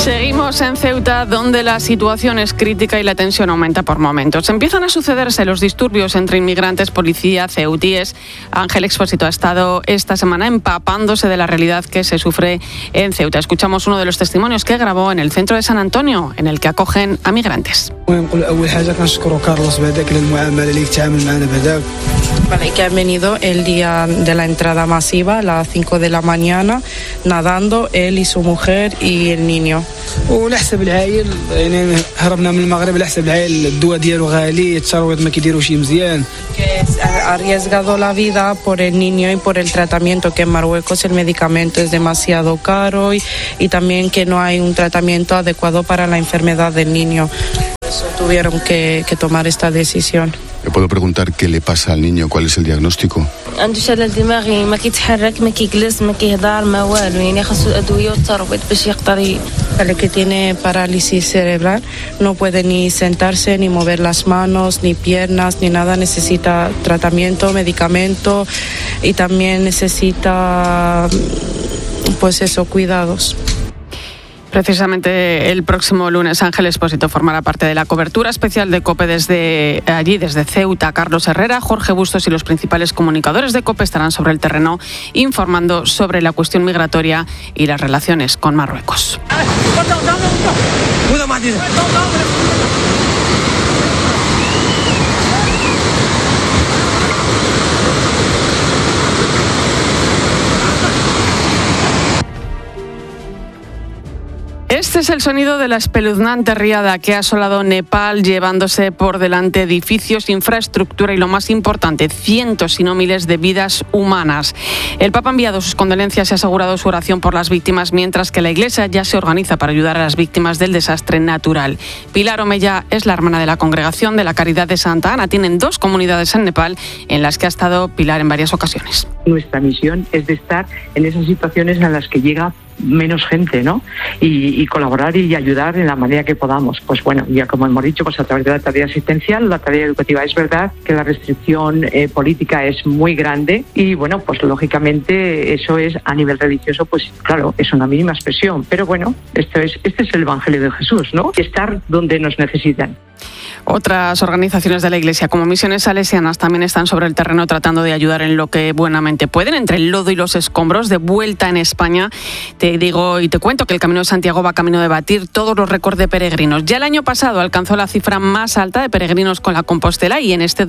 Seguimos en Ceuta, donde la situación es crítica y la tensión aumenta por momentos. Empiezan a sucederse los disturbios entre inmigrantes, policía, ceutíes. Ángel Expósito ha estado esta semana empapándose de la realidad que se sufre en Ceuta. Escuchamos uno de los testimonios que grabó en el centro de San Antonio, en el que acogen a migrantes. Que han venido el día de la entrada masiva, a las 5 de la mañana, nadando él y su mujer y el niño. ولحسب العائل يعني هربنا من المغرب لحسب العائل الدواء ديالو غالي الترويض ما كيديروش مزيان. Que ha arriesgado la vida por el niño y por el tratamiento, que en Marruecos el medicamento es demasiado caro y también que no hay un tratamiento adecuado para la enfermedad del niño. Por eso tuvieron que tomar esta decisión. ¿Le puedo preguntar qué le pasa al niño? ¿Cuál es el diagnóstico? عنده شلل دماغي ما كيتحرك ما كيجلس ما كيهضر ما والو يعني خاصو الادويه والترويض باش يقدر Que tiene parálisis cerebral, no puede ni sentarse, ni mover las manos, ni piernas, ni nada. Necesita tratamiento, medicamento y también necesita, pues eso, cuidados. Precisamente el próximo lunes Ángel Expósito formará parte de la cobertura especial de COPE desde allí, desde Ceuta. Carlos Herrera, Jorge Bustos y los principales comunicadores de COPE estarán sobre el terreno informando sobre la cuestión migratoria y las relaciones con Marruecos. Este es el sonido de la espeluznante riada que ha asolado Nepal, llevándose por delante edificios, infraestructura y, lo más importante, cientos y no miles de vidas humanas. El Papa ha enviado sus condolencias y ha asegurado su oración por las víctimas, mientras que la Iglesia ya se organiza para ayudar a las víctimas del desastre natural. Pilar Omeya es la hermana de la Congregación de la Caridad de Santa Ana. Tienen 2 comunidades en Nepal en las que ha estado Pilar en varias ocasiones. Nuestra misión es de estar en esas situaciones en las que llega menos gente, ¿no? Y colaborar y ayudar en la manera que podamos. Pues bueno, ya como hemos dicho, pues a través de la tarea asistencial, la tarea educativa. Es verdad que la restricción política es muy grande y bueno, pues lógicamente eso es a nivel religioso, pues claro, es una mínima expresión. Pero bueno, este es el Evangelio de Jesús, ¿no? Estar donde nos necesitan. Otras organizaciones de la Iglesia, como Misiones Salesianas, también están sobre el terreno tratando de ayudar en lo que buenamente pueden, entre el lodo y los escombros. De vuelta en España, te digo y te cuento que el Camino de Santiago va camino de batir todos los récords de peregrinos. Ya el año pasado alcanzó la cifra más alta de peregrinos con la Compostela y en este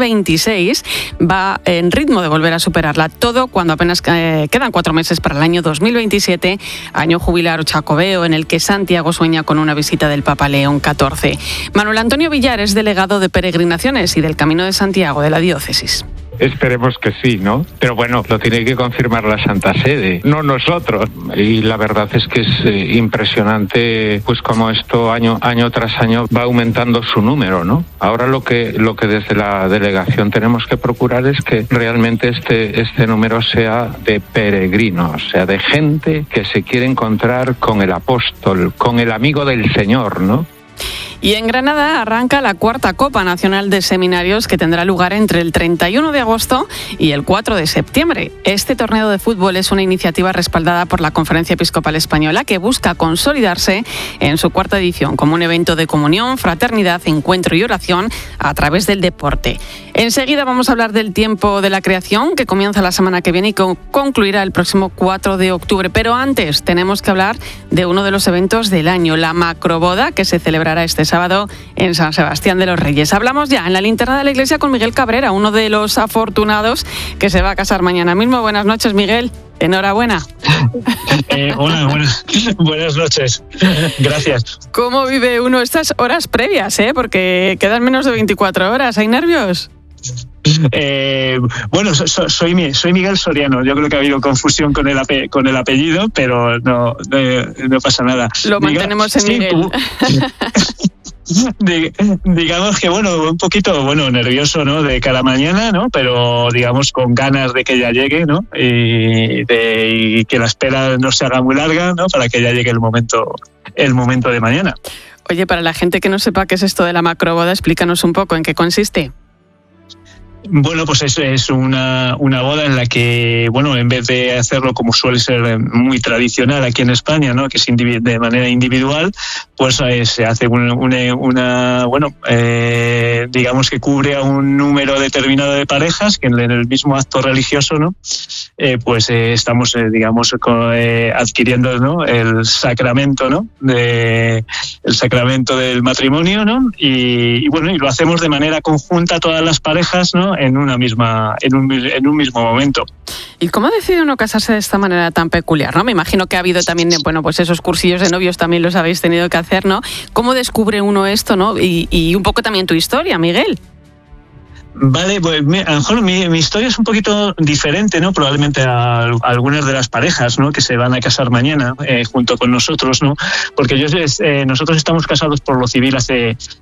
2026 va en ritmo de volver a superarla. Todo cuando apenas quedan 4 meses para el año 2027, año jubilar o jacobeo, en el que Santiago sueña con una visita del Papa León XIV. Manuel Antonio Villar es delegado de peregrinaciones y del Camino de Santiago de la diócesis. Esperemos que sí, ¿no? Pero bueno, lo tiene que confirmar la Santa Sede, no nosotros. Y la verdad es que es impresionante, pues como esto año tras año va aumentando su número, ¿no? Ahora lo que desde la delegación tenemos que procurar es que realmente este número sea de peregrinos, sea de gente que se quiere encontrar con el apóstol, con el amigo del Señor, ¿no? Y en Granada arranca la 4ª Copa Nacional de Seminarios, que tendrá lugar entre el 31 de agosto y el 4 de septiembre. Este torneo de fútbol es una iniciativa respaldada por la Conferencia Episcopal Española, que busca consolidarse en su 4ª edición como un evento de comunión, fraternidad, encuentro y oración a través del deporte. Enseguida vamos a hablar del tiempo de la creación, que comienza la semana que viene y concluirá el próximo 4 de octubre. Pero antes tenemos que hablar de uno de los eventos del año, la macroboda, que se celebrará este sábado en San Sebastián de los Reyes. Hablamos ya en la linterna de la iglesia con Miguel Cabrera, uno de los afortunados que se va a casar mañana mismo. Buenas noches, Miguel. Enhorabuena. Hola, buenas noches. Gracias. ¿Cómo vive uno estas horas previas, porque quedan menos de 24 horas? ¿Hay nervios? Bueno, soy Miguel Soriano. Yo creo que ha habido confusión con el apellido, pero no pasa nada. Lo mantenemos en Miguel. Digamos que un poquito nervioso, ¿no? De cada mañana, ¿no? Pero digamos con ganas de que ya llegue, ¿no? Y que la espera no se haga muy larga, ¿no? Para que ya llegue el momento de mañana. Oye, para la gente que no sepa qué es esto de la macroboda, explícanos un poco en qué consiste. Bueno, pues es una boda en la que, bueno, en vez de hacerlo como suele ser muy tradicional aquí en España, ¿no? Que es de manera individual, pues se hace digamos que cubre a un número determinado de parejas que en el mismo acto religioso, ¿no? Estamos, adquiriendo, ¿no? El sacramento, ¿no? El sacramento del matrimonio, ¿no? Y lo hacemos de manera conjunta todas las parejas, ¿no? En un mismo momento. ¿Y cómo ha decidido uno casarse de esta manera tan peculiar, no? Me imagino que ha habido también, esos cursillos de novios también los habéis tenido que hacer, ¿no? ¿Cómo descubre uno esto, no? Y un poco también tu historia, Miguel. Vale, pues a lo mejor mi historia es un poquito diferente, ¿no? Probablemente a algunas de las parejas, ¿no? Que se van a casar mañana junto con nosotros, ¿no? Porque nosotros estamos casados por lo civil hace